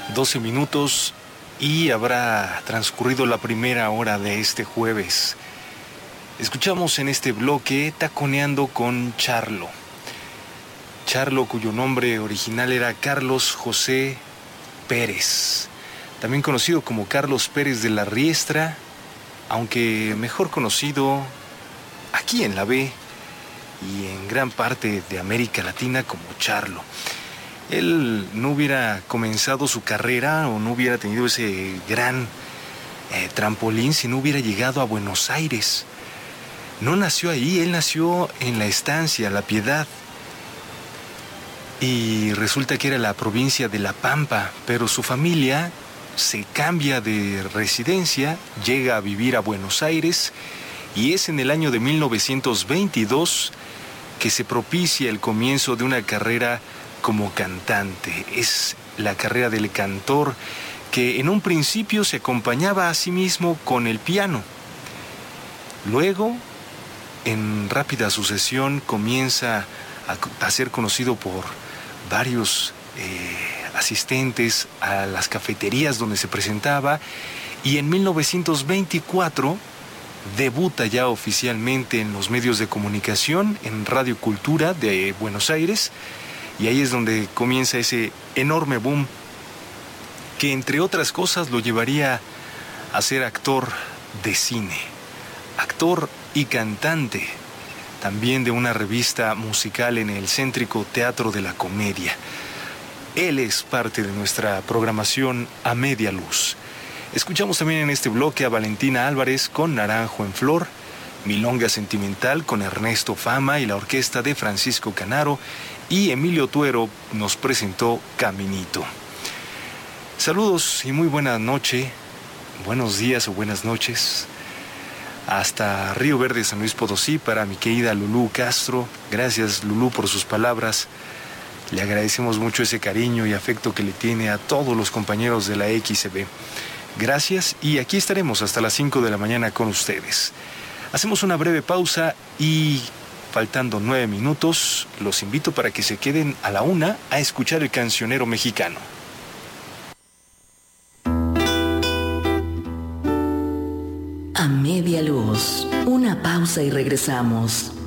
12 minutos y habrá transcurrido la primera hora de este jueves. Escuchamos en este bloque Taconeando con Charlo. Charlo, cuyo nombre original era Carlos José Pérez, también conocido como Carlos Pérez de la Riestra, aunque mejor conocido aquí en la B y en gran parte de América Latina como Charlo. Él no hubiera comenzado su carrera o no hubiera tenido ese gran trampolín si no hubiera llegado a Buenos Aires. No nació ahí, él nació en La Estancia, La Piedad. Y resulta que era la provincia de La Pampa, pero su familia se cambia de residencia, llega a vivir a Buenos Aires y es en el año de 1922 que se propicia el comienzo de una carrera como cantante. Es la carrera del cantor que en un principio se acompañaba a sí mismo con el piano. Luego, en rápida sucesión, comienza a ser conocido por varios asistentes a las cafeterías donde se presentaba, y en 1924 debuta ya oficialmente en los medios de comunicación, en Radio Cultura de Buenos Aires, y ahí es donde comienza ese enorme boom que, entre otras cosas, lo llevaría a ser actor de cine, actor y cantante también de una revista musical en el céntrico Teatro de la Comedia. Él es parte de nuestra programación a media luz. Escuchamos también en este bloque a Valentina Álvarez con Naranjo en Flor, Milonga Sentimental con Ernesto Fama y la orquesta de Francisco Canaro, y Emilio Tuero nos presentó Caminito. Saludos y muy buena noche, buenos días o buenas noches, hasta Río Verde, San Luis Potosí, para mi querida Lulú Castro. Gracias, Lulú, por sus palabras. Le agradecemos mucho ese cariño y afecto que le tiene a todos los compañeros de la XB. Gracias, y aquí estaremos hasta las 5 de la mañana con ustedes. Hacemos una breve pausa y, faltando 9 minutos, los invito para que se queden a la 1 a escuchar el cancionero mexicano. A media luz, una pausa y regresamos.